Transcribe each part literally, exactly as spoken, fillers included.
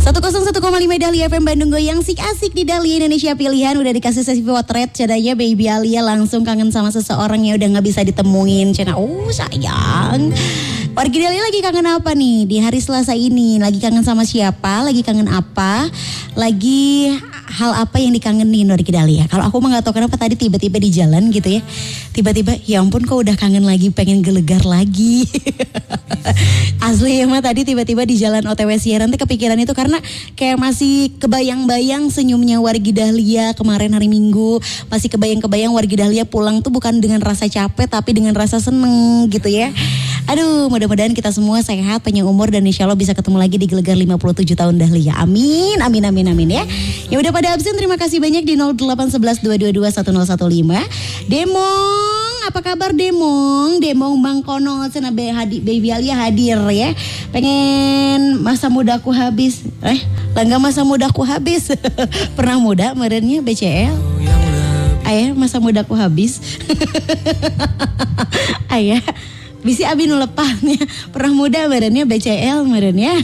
seratus satu koma lima Dahlia F M Bandung Goyang sik asik di Dahlia Indonesia Pilihan. Udah dikasih sesi potret cadanya Baby Alia langsung kangen sama seseorang yang udah gak bisa ditemuin. Cina, oh sayang. Wargi Dahlia lagi kangen apa nih di hari Selasa ini? Lagi kangen sama siapa? Lagi kangen apa? Lagi hal apa yang dikangenin Wargi Dahlia? Kalau aku mah gak tahu kenapa tadi tiba-tiba di jalan gitu ya. Tiba-tiba ya ampun kok udah kangen lagi, pengen gelegar lagi. Asli ya mah tadi tiba-tiba di jalan O T W siaran tuh kepikiran itu karena kayak masih kebayang-bayang senyumnya Wargi Dahlia kemarin hari Minggu. Masih kebayang-kebayang Wargi Dahlia pulang tuh bukan dengan rasa capek tapi dengan rasa seneng gitu ya. Aduh, mudah-mudahan kita semua sehat, panjang umur dan insya Allah bisa ketemu lagi di Gelegar lima puluh tujuh tahun Dahlia. Amin, amin, amin, amin ya. Yang udah pada absen terima kasih banyak di nol delapan satu satu dua dua dua satu nol satu lima. Demong, apa kabar Demong? Demong Bang Kono, cina Baby Alia hadir ya. Pengen masa mudaku habis. Eh, langga masa mudaku habis. Pernah muda merenya B C L. Ayah masa mudaku habis. Ayah bisi abi nu lepasnya pernah muda badannya B C L badannya.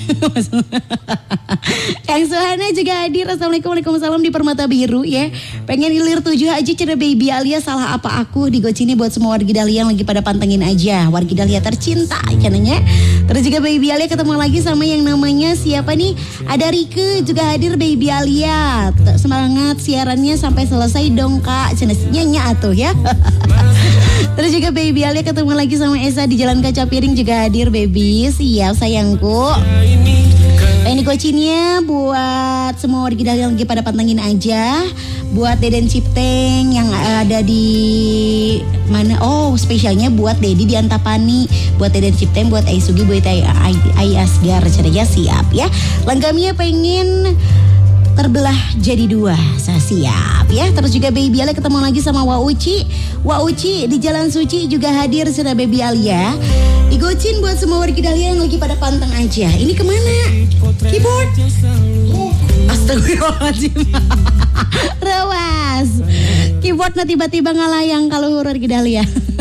Kang Suhana juga hadir. Assalamualaikum waalaikumsalam di Permata Biru ya. Pengen ilir tujuh aja cina Baby Alia salah apa aku di Gocini buat semua Wargi Dahlia yang lagi pada pantengin aja. Wargi Dahlia tercinta cananya. Terus juga Baby Alia ketemu lagi sama yang namanya siapa nih? Ada Rike juga hadir Baby Alia. Semangat siarannya sampai selesai dong kak. Cina nyanya atuh ya. Terus juga Baby Alia ketemu lagi sama Esa di Jalan Kaca Piring juga hadir Baby. Siap sayangku. Ini Gocininya buat semua Wargi Dahlia yang lagi pada pantengin aja. Buat Deden Cipteng yang ada di mana? Oh spesialnya buat Dedi di Antapani. Buat Deden Cipteng, buat Aisugi, buat Ai Asgar. Caranya siap ya. Lenggamnya pengen terbelah jadi dua, saya siap ya. Terus juga Baby Alia ketemu lagi sama Wa Uci. Wa Uci di Jalan Suci juga hadir sudah Baby Alia. Digocin buat semua Wargi Dahlia yang lagi pada panteng aja. Ini kemana? Keyboard? Astagfirullahaladzim. Rawas. Keyboardnya tiba-tiba ngalayang kalau Wargi Dahlia.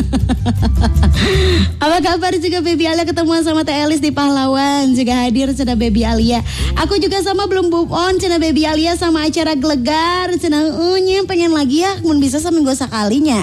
Apa kabar juga Baby Alia ketemu sama Teh Elis di Pahlawan juga hadir sudah Baby Alia. Aku juga sama belum move on cina Baby Alia sama acara Gelegar cina unnya pengen lagi ya mun bisa seminggu sekalinya.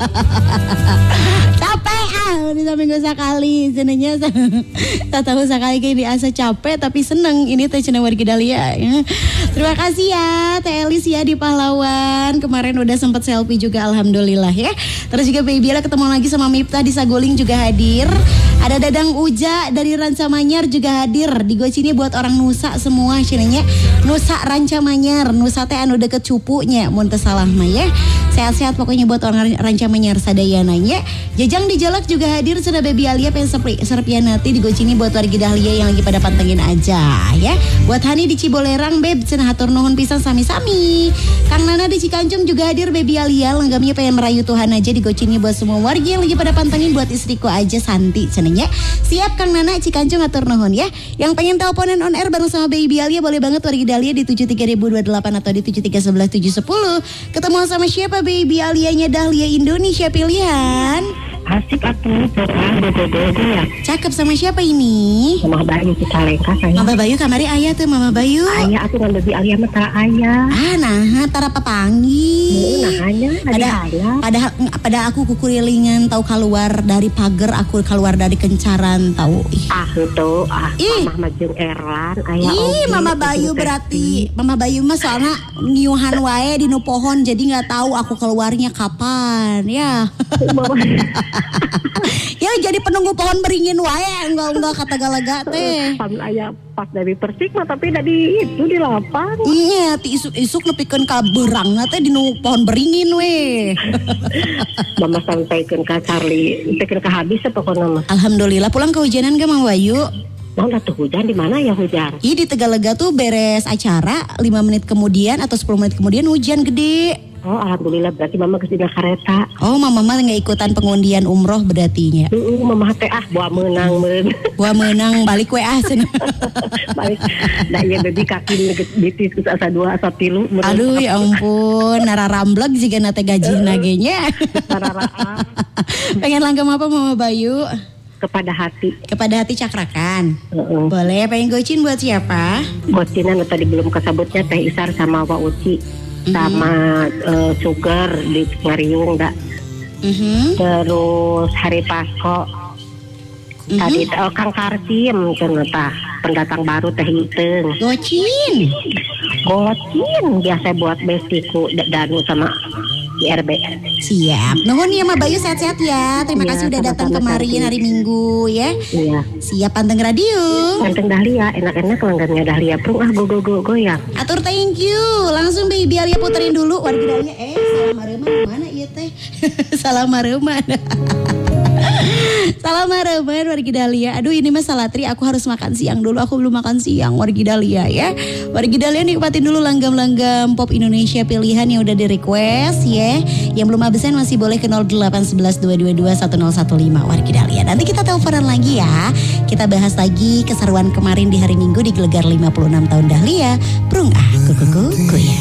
Capek ah bisa minggu sekali cenanya. Tak tahu sekali kayak diasa capek tapi seneng ini teh cina Wargi Dahlia ya. Terima kasih ya Teh Elis ya di Pahlawan. Kemarin udah sempet selfie juga alhamdulillah ya. Terus juga Baby Alia ketemu lagi sama Miftah di Saguling juga hadir. Ada Dadang Uja dari Ranca Manyar juga hadir. Di Gocini buat orang Nusa semua cenanya. Nusa Ranca Manyar, Nusa teh anu deket cupunya mun teu salah mah ya. Sehat-sehat pokoknya buat orang Ranca Manyar sadayananya. Jajang di Jalak juga hadir sudah Baby Alia pengen serpianati di Gocini buat Wargi Dahlia yang lagi pada pantengin aja ya. Buat Hani di Cibolerang beb cenah hatur nuhun pisan sami-sami. Kang Nana di Cikancung juga hadir Baby Alia lenggamnya pengen merayu Tuhan aja di Gocini buat semua wargi yang lagi pada pantengin buat istriku aja Santi cenanya. Siap Kang Nana Cikancung hatur nuhun ya. Yang pengen teleponan on air bareng sama Baby Alia boleh banget Wargi Dahlia di tujuh tiga nol dua delapan atau di tujuh tiga satu satu tujuh nol. Ketemu sama siapa Baby Alianya Dahlia Indonesia Pilihan. Asik atuh, bodo-bodo ya. Cakep sama siapa ini? Mama Bayu Cicalengka saya. Mama Bayu kamari ayah tuh Mama Bayu. Ayah atuh ngan Baby Alia mah tara ayah. Ah nah, tara papanggi. Heeh, nah hanya pada pada pada aku kukurilingan tahu keluar dari pagar, aku keluar dari kencaran tahu. Ih. Ah tuh, ah Mama mah jeung Erlan ayah. Ih, Mama Bayu berarti. Mama Bayu mah soalnya ngiuhan wae di nu pohon jadi enggak tahu aku keluarnya kapan. Ya. Ya jadi penunggu pohon beringin wae enggak enggak kata galaga teh. Pan aya pas dari Persik mah tapi dari itu di lapang. Iya, ti isuk-isuk nepikeun ka beurang teh di nu pohon beringin we. Mama sampaikeun ka Charlie, sampaikeun ka habis pokona mah. Alhamdulillah pulang kehujanan gak Mang Wayu? Nah, udah tuh hujan di mana ya hujan? Ih di Tegalega tuh beres acara lima menit kemudian atau sepuluh menit kemudian hujan gede. Oh alhamdulillah berarti mama kesina kereta. Oh mama mah nggak ikutan pengundian umroh berartinya. Uh, mama teh ah buah menang men. Buah menang balik we ah cenah. Balik. Da ieu baby kaki ditis ku asa dua asa tilu. Aduh ya ampun nararamblek jiga na teh gajihna ge nya. Sararaan. Pengen langgam apa Mama Bayu? kepada hati. Kepada hati cakrakan. Uh-uh. Boleh, pengen gocin buat siapa? Gocinan tadi belum kesebutnya Teh Isar sama Wa Uci. Mm-hmm. Sama uh, Sugar di Ngariung dak. Mm-hmm. Terus Hari Pasko. Mm-hmm. Tadi oh, Kang Karsim cenah pendatang baru Teh Iteng. Gocin. Gocin biasa buat bestiku Danu sama di R B. Siap. Nuhun ya Ma Bayu, sehat-sehat ya. Terima ya, kasih udah datang kemarin hari Minggu ya. Iya. Siap panteng radio. Panteng Dahlia, enak-enak langgannya Dahlia. Prung ah go go go go ya. Atur thank you. Langsung Baby Alia puterin dulu warga Dahlia. Eh salam marema mana ieu teh? Salam marema. Salam harapan wargi Dahlia. Aduh ini Mas Salatri, aku harus makan siang dulu. Aku belum makan siang wargi Dahlia ya. Wargi Dahlia nikmatin dulu langgam-langgam pop Indonesia pilihan yang udah di request ya. Yang belum habisan masih boleh ke nol delapan satu satu dua dua dua satu nol satu lima wargi Dahlia. Nanti kita teleponan lagi ya. Kita bahas lagi keseruan kemarin di hari Minggu di Gelegar lima puluh enam tahun Dahlia. Prung ah kuku kuku ya.